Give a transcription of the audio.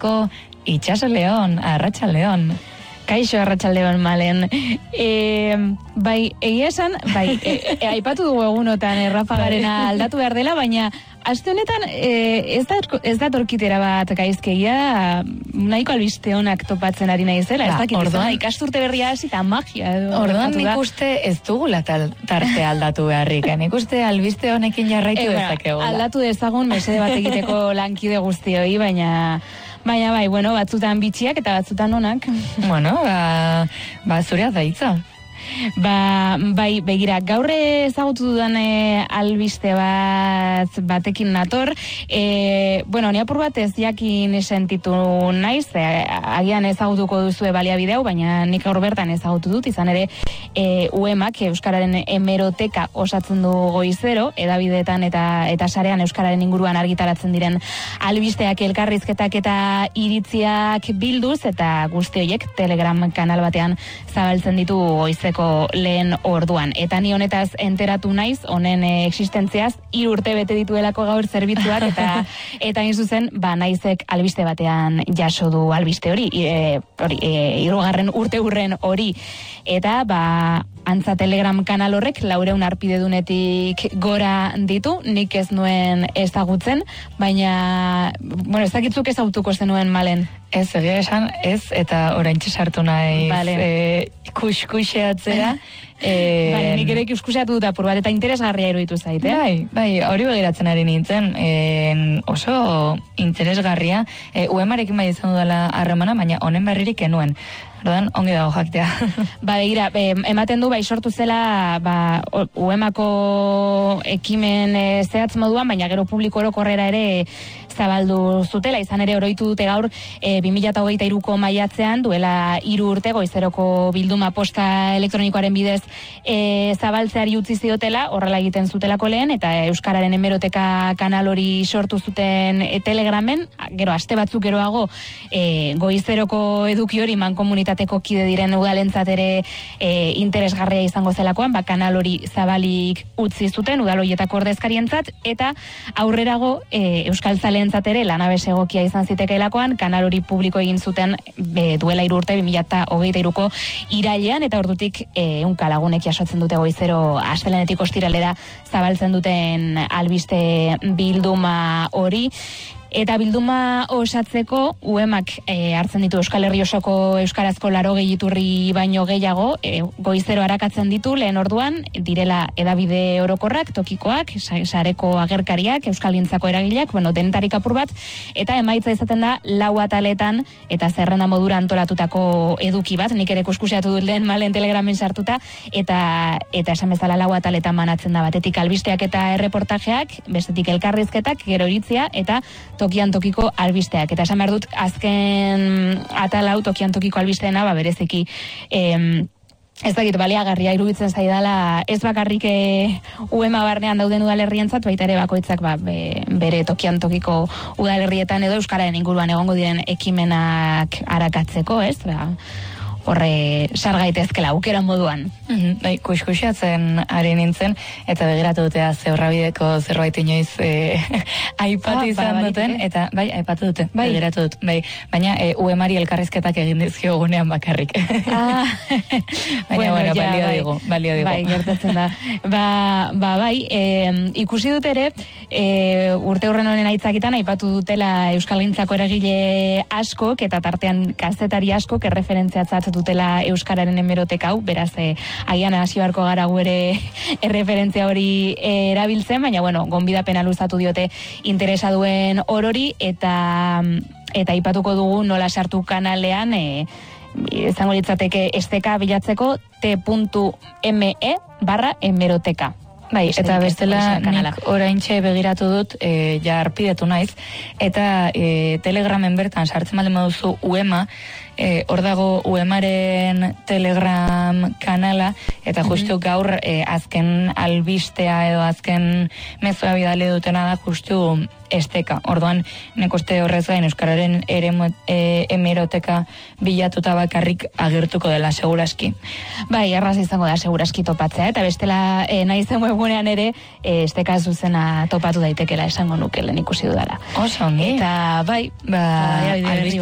asko, Itxaso Leon, Arratsaldeon. Kaixo, Arratsaldeon, Malen. Bai, egia esan, aipatu dugu egunotan Rafagarena aldatu behar dela, baina aste honetan ez da torkitera bat gaizkegia, nahiko albiste honak topatzen ari naizela, ez dakit, orduan ikasturte berria hasi eta magia. Orduan nik uste ez dugula tarte aldatu beharrik, nik uste albiste honekin jarraitu dezakegula. Aldatu dezagun, mesede bat egiteko lankide guztioi, baina bai, bueno, batzutan bitxiak eta batzutan onak. Bueno, zurea da hitza. Bai, begira, gaur ezagutu dudan albiste batekin nator. Bueno, ni apur bat ez jakin sentitu naiz, agian ezagutuko duzue baliabideu, baina nik gaur bertan ezagutu dut, izan ere UEMak, Euskararen hemeroteka osatzen du goizero, edabideetan eta sarean Euskararen inguruan argitaratzen diren albisteak, elkarrizketak eta iritziak bilduz, eta guzti horiek Telegram kanal batean zabaltzen ditu goizeko lehen orduan. Eta ni honetaz enteratu naiz, honen existentziaz, 3 urte bete dituelako gaur zerbitzuak, eta hain zuzen, naizek albiste batean jaso du albiste hori, 3. urte hurren hori. Eta, antza Telegram kanal horrek 400 arpidedunetik gora ditu, nik ez nuen ezagutzen, baina, bueno, ez dakitzuk ezagutuko zenuen, Malen. Ez, egia esan, ez, eta oraintxe sartu naiz kuskuxeatzera. Nik ere kuskuxeatu dut apur bat, eta interesgarria iruditu zait, Bai, hori begiratzen ari nintzen, oso interesgarria, UEMarekin bai izan dudala harremana, baina honen berririk enuen. Ordan, ongi dago jaktea. Begira, ematen du, sortu zela, UEMako ekimen zehatz moduan, baina gero publiko orokorrera ere zabaldu zutela, izan ere oroitu dute gaur 2023ko maiatzean, duela 3 urte goizeroko bilduma posta elektronikoaren bidez zabaltzeari utzi ziotela, horrela egiten zutelako lehen, eta Euskararen hemeroteka kanal hori sortu zuten Telegramen, gero aste batzuk geroago goizeroko eduki hori mankomunitateko kide diren udalentzat ere interesgarria izango zelakoan, kanal hori zabalik utzi zuten udaloietako ordezkarientzat, eta aurrerago Euskaltzale ere lanabes egokia izan zitekeelakoan, kanal hori publiko egin zuten duela 3 urte 2023ko irailean, eta ordutik 100 lagunek jasotzen dute goizero astelehenetik ostiralera zabaltzen duten albiste bilduma hori. Eta bilduma osatzeko UEMak hartzen ditu Euskal Herri osoko euskarazko 80 iturri baino gehiago, goizero arakatzen ditu lehen orduan, direla edabide orokorrak, tokikoak, sareko agerkariak, euskalgintzako eragileak, denetarik apur bat, eta emaitza izaten da 4 ataletan eta zerrenda modura antolatutako eduki bat, nik ere kuskuseatu dut lehen Malen Telegramen sartuta, eta esan bezala 4 ataletan banatzen da, batetik albisteak eta erreportajeak, bestetik elkarrizketak, gero iritzia, eta tokian tokiko albisteak. Eta esan behar dut, azken atalau tokian tokiko albisteena, bereziki ez dakit baliagarria iruditzen zaidala, ez bakarrik UEMa barnean dauden udalerrientzat, baita ere bakoitzak bere tokian tokiko udalerrietan edo Euskararen inguruan egongo diren ekimenak arakatzeko, ez? Horre sargaitezkela aukera moduan. Kuskuxatzen ari nintzen, eta begiratu dutea zeurrabideko zerbait inoiz aipatu izan duten, eta aipatu dute, begiratu dut. Baina UEMari elkarrizketak egin dizkio gunean bakarrik. Baina, balio digu. Bai, gertatzen da. Ikusi dut ere, urte horren honen aitzakitan, aipatu dutela Euskalgintzako eragile askok, eta tartean kazetari askok erreferentziatzat dutela Euskararen hemeroteka hau, beraz agian hasi beharko gara ere erreferentzia hori erabiltzen, baina gonbidapena luzatu diote interesa duen orori, eta aipatuko dugu nola sartu kanalean, izango litzateke esteka bilatzeko t.me/hemeroteka. Eta bestela nik oraintxe begiratu dut, arpidetu naiz, eta Telegramen bertan sartzen baldin baduzu UEMA, hor dago UEMaren Telegram kanala, eta justu gaur azken albistea edo azken mezua bidali dutena da justu esteka. Orduan, nek uste horrez gain euskararen hemeroteka bilatuta bakarrik agertuko dela segurazki. Bai, erraz izango da segurazki topatzea, eta bestela nahi zen webunean ere esteka zuzena topatu daitekela esango nukelen ikusi dudala. Oso ongi. Eta bai,